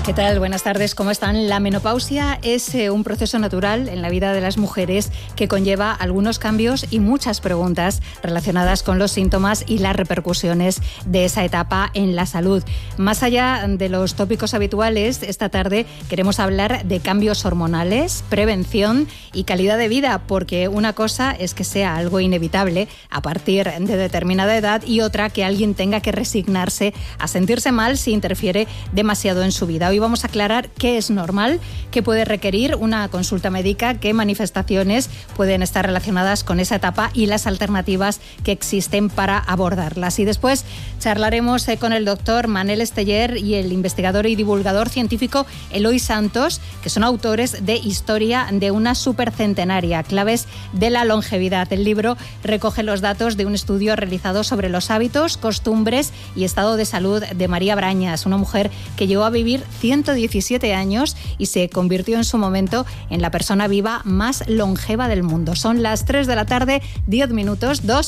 ¿Qué tal? Buenas tardes, ¿cómo están? La menopausia es un proceso natural en la vida de las mujeres que conlleva algunos cambios y muchas preguntas relacionadas con los síntomas y las repercusiones de esa etapa en la salud. Más allá de los tópicos habituales, esta tarde queremos hablar de cambios hormonales, prevención y calidad de vida, porque una cosa es que sea algo inevitable a partir de determinada edad y otra que alguien tenga que resignarse a sentirse mal si interfiere demasiado en su vida. Hoy vamos a aclarar qué es normal, qué puede requerir una consulta médica, qué manifestaciones pueden estar relacionadas con esa etapa y las alternativas que existen para abordarlas. Y después charlaremos con el doctor Manel Esteller y el investigador y divulgador científico Eloy Santos, que son autores de Historia de una supercentenaria, claves de la longevidad. El libro recoge los datos de un estudio realizado sobre los hábitos, costumbres y estado de salud de María Brañas, una mujer que llegó a vivir 117 años y se convirtió en su momento en la persona viva más longeva del mundo. Son las 3 de la tarde, 10 minutos, 2